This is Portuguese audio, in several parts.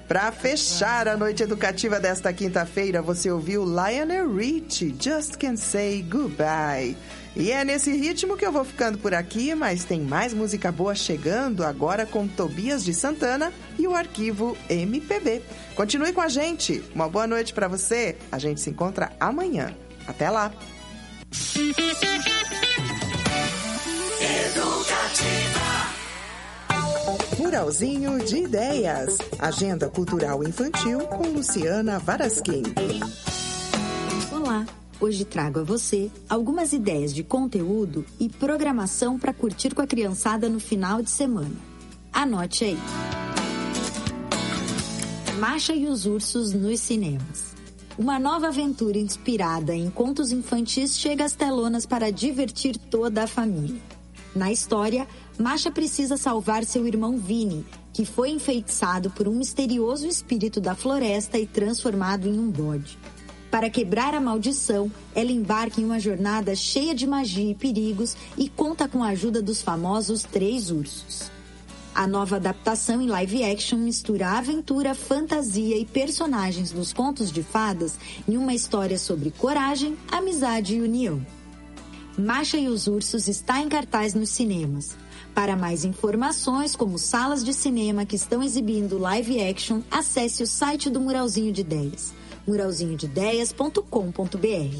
Para fechar a noite educativa desta quinta-feira, você ouviu Lionel Richie, Just Can't Say Goodbye. E é nesse ritmo que eu vou ficando por aqui, mas tem mais música boa chegando agora com Tobias de Santana e o Arquivo MPB. Continue com a gente. Uma boa noite para você. A gente se encontra amanhã. Até lá. Muralzinho de Ideias. Agenda Cultural Infantil com Luciana Varasquim. Olá, hoje trago a você algumas ideias de conteúdo e programação para curtir com a criançada no final de semana. Anote aí. Masha e os Ursos nos cinemas. Uma nova aventura inspirada em contos infantis chega às telonas para divertir toda a família. Na história, Masha precisa salvar seu irmão Vini, que foi enfeitiçado por um misterioso espírito da floresta e transformado em um bode. Para quebrar a maldição, ela embarca em uma jornada cheia de magia e perigos e conta com a ajuda dos famosos 3 ursos. A nova adaptação em live action mistura aventura, fantasia e personagens dos contos de fadas em uma história sobre coragem, amizade e união. Masha e os Ursos está em cartaz nos cinemas. Para mais informações, como salas de cinema que estão exibindo live action, acesse o site do Muralzinho de Ideias, muralzinhodeideias.com.br.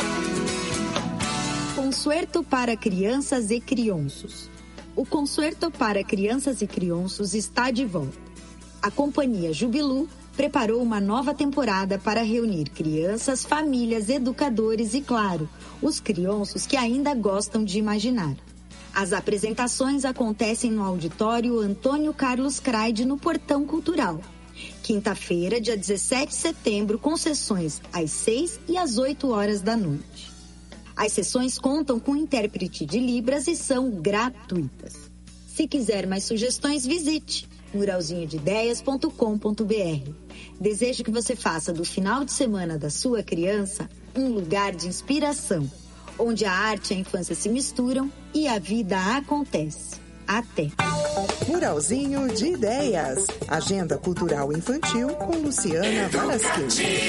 Concerto para Crianças e Crianços. O Concerto para Crianças e Crianços está de volta. A companhia Jubilu preparou uma nova temporada para reunir crianças, famílias, educadores e, claro, os crianços que ainda gostam de imaginar. As apresentações acontecem no auditório Antônio Carlos Craide, no Portão Cultural. Quinta-feira, dia 17 de setembro, com sessões às 6 e às 8 horas da noite. As sessões contam com intérprete de Libras e são gratuitas. Se quiser mais sugestões, visite muralzinhodeideias.com.br. Desejo que você faça do final de semana da sua criança um lugar de inspiração, onde a arte e a infância se misturam e a vida acontece. Até! Muralzinho de Ideias. Agenda Cultural Infantil com Luciana Varasquim.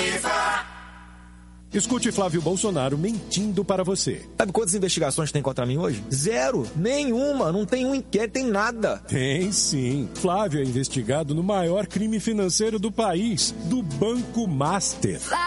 Escute Flávio Bolsonaro mentindo para você. Sabe quantas investigações tem contra mim hoje? 0. Nenhuma. Não tem um inquérito, tem nada. Tem sim. Flávio é investigado no maior crime financeiro do país, do Banco Master.